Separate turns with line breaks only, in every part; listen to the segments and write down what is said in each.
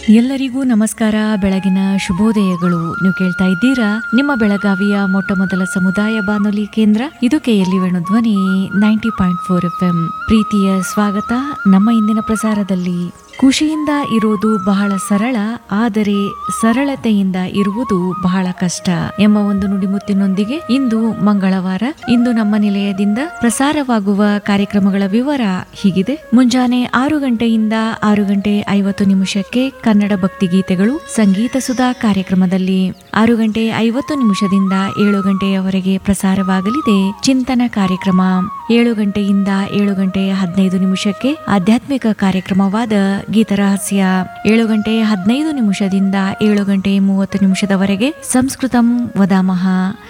ಎಲ್ಲರಿಗೂ ನಮಸ್ಕಾರ, ಬೆಳಗಿನ ಶುಭೋದಯಗಳು. ನೀವು ಕೇಳ್ತಾ ಇದ್ದೀರಾ ನಿಮ್ಮ ಬೆಳಗಾವಿಯ ಮೊಟ್ಟ ಮೊದಲ ಸಮುದಾಯ ಬಾನುಲಿ ಕೇಂದ್ರ ಇದು ಕೆಎಲ್ಇ ವೇಣುಧ್ವನಿ 90.4 FM. ಪ್ರೀತಿಯ ಸ್ವಾಗತ ನಮ್ಮ ಇಂದಿನ ಪ್ರಸಾರದಲ್ಲಿ. ಖುಷಿಯಿಂದ ಇರುವುದು ಬಹಳ ಸರಳ, ಆದರೆ ಸರಳತೆಯಿಂದ ಇರುವುದು ಬಹಳ ಕಷ್ಟ ಎಂಬ ಒಂದು ನುಡಿಮುತ್ತಿನೊಂದಿಗೆ ಇಂದು ಮಂಗಳವಾರ. ಇಂದು ನಮ್ಮ ನಿಲಯದಿಂದ ಪ್ರಸಾರವಾಗುವ ಕಾರ್ಯಕ್ರಮಗಳ ವಿವರ ಹೀಗಿದೆ. ಮುಂಜಾನೆ 6 ಗಂಟೆಯಿಂದ 6:50 ಕನ್ನಡ ಭಕ್ತಿಗೀತೆಗಳು ಸಂಗೀತ ಸುಧಾ ಕಾರ್ಯಕ್ರಮದಲ್ಲಿ. 6:50 7 ಗಂಟೆಯವರೆಗೆ ಪ್ರಸಾರವಾಗಲಿದೆ ಚಿಂತನ ಕಾರ್ಯಕ್ರಮ. 7 ಗಂಟೆಯಿಂದ 7:15 ಆಧ್ಯಾತ್ಮಿಕ ಕಾರ್ಯಕ್ರಮವಾದ ಗೀತರಹಸ್ಯ. 7:15 7:30 ಸಂಸ್ಕೃತಂ ವದಾಮಹ.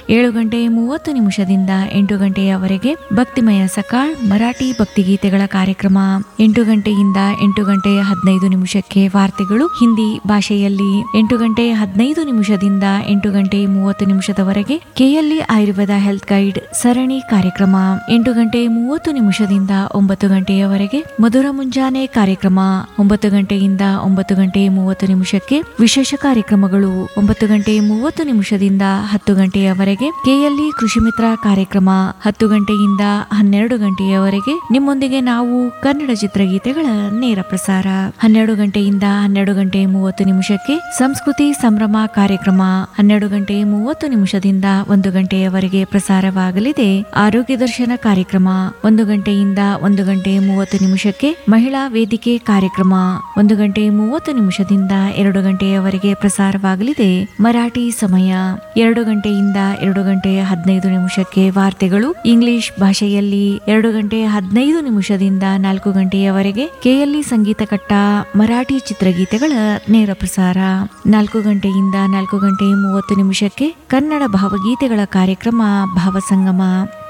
7:30 8 ಗಂಟೆಯವರೆಗೆ ಭಕ್ತಿಮಯ ಸಕಾಳ್ ಮರಾಠಿ ಭಕ್ತಿಗೀತೆಗಳ ಕಾರ್ಯಕ್ರಮ. 8 ಗಂಟೆಯಿಂದ 8:15 ವಾರ್ತೆಗಳು ಹಿಂದಿ ಭಾಷೆಯಲ್ಲಿ. 8:15 8:30 ಕೆಎಲ್ಇ ಆಯುರ್ವೇದ ಹೆಲ್ತ್ ಗೈಡ್ ಸರಣಿ ಕಾರ್ಯಕ್ರಮ. 8:30 9 ಗಂಟೆಯವರೆಗೆ ಮಧುರ ಮುಂಜಾನೆ ಕಾರ್ಯಕ್ರಮ. 9 ಗಂಟೆಯಿಂದ 9:30 ವಿಶೇಷ ಕಾರ್ಯಕ್ರಮಗಳು. 9:30 10 ಗಂಟೆಯವರೆಗೆ ಕೆಎಲ್ಇ ಕೃಷಿ ಮಿತ್ರ ಕಾರ್ಯಕ್ರಮ. 10 ಗಂಟೆಯಿಂದ 12 ಗಂಟೆಯವರೆಗೆ ನಿಮ್ಮೊಂದಿಗೆ ನಾವು ಕನ್ನಡ ಚಿತ್ರಗೀತೆಗಳ ನೇರ ಪ್ರಸಾರ. 12 ಗಂಟೆಯಿಂದ 12:30 ಸಂಸ್ಕೃತಿ ಸಂಭ್ರಮ ಕಾರ್ಯಕ್ರಮ. 12:30 1 ಗಂಟೆಯವರೆಗೆ ಪ್ರಸಾರವಾಗಲಿದೆ ಆರೋಗ್ಯ ದರ್ಶನ ಕಾರ್ಯಕ್ರಮ. 1 ಗಂಟೆಯಿಂದ 1:30 ಮಹಿಳಾ ವೇದಿಕೆ ಕಾರ್ಯಕ್ರಮ. 1:30 2 ಗಂಟೆಯವರೆಗೆ ಪ್ರಸಾರವಾಗಲಿದೆ ಮರಾಠಿ ಸಮಯ. 2 ಗಂಟೆಯಿಂದ 2:15 ವಾರ್ತೆಗಳು ಇಂಗ್ಲಿಷ್ ಭಾಷೆಯಲ್ಲಿ. 2:15 4 ಗಂಟೆಯವರೆಗೆ ಕೆಎಲ್ಇ ಸಂಗೀತ ಕಟ್ಟ ಮರಾಠಿ ಚಿತ್ರಗೀತೆಗಳ ನೇರ ಪ್ರಸಾರ. 4 ಗಂಟೆಯಿಂದ 4:30 ಕನ್ನಡ ಭಾವಗೀತೆಗಳ ಕಾರ್ಯಕ್ರಮ ಭಾವಸಂಗಮ.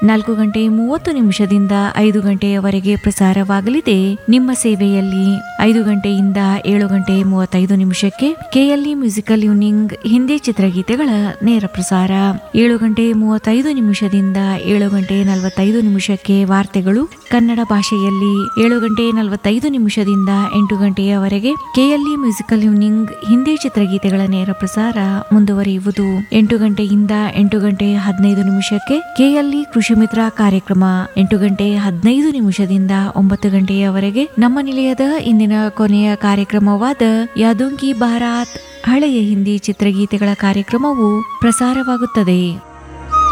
4:30 5 ಗಂಟೆಯವರೆಗೆ ಪ್ರಸಾರವಾಗಲಿದೆ ನಿಮ್ಮ ಸೇವೆಯಲ್ಲಿ. 5 ಗಂಟೆಯಿಂದ 7:35 ಕೆಎಲ್ಇ ಮ್ಯೂಸಿಕಲ್ ಯೂನಿಂಗ್ ಹಿಂದಿ ಚಿತ್ರಗೀತೆಗಳ ನೇರ ಪ್ರಸಾರ. 7:35 7:45 ವಾರ್ತೆಗಳು ಕನ್ನಡ ಭಾಷೆಯಲ್ಲಿ. 7:45 8 ಗಂಟೆಯವರೆಗೆ ಕೆಎಲ್ಇ ಮ್ಯೂಸಿಕಲ್ ಯೂನಿಂಗ್ ಹಿಂದಿ ಚಿತ್ರಗೀತೆಗಳ ನೇರ ಪ್ರಸಾರ ಮುಂದುವರಿಯುವುದು. 8 ಗಂಟೆಯಿಂದ 8:15 ಕೆಎಲ್ಇ ಕೃಷಿ ಮಿತ್ರ ಕಾರ್ಯಕ್ರಮ. 8:15 9 ಗಂಟೆಯವರೆಗೆ ನಮ್ಮ ನಿಲಯದ ಇಂದಿನ ಕೊನೆಯ ಕಾರ್ಯಕ್ರಮವಾದ ಯಾದೋಂ ಕಿ ಬಾರಾತ್ ಹಳೆಯ ಹಿಂದಿ ಚಿತ್ರಗೀತೆಗಳ ಕಾರ್ಯಕ್ರಮವು ಪ್ರಸಾರವಾಗುತ್ತದೆ.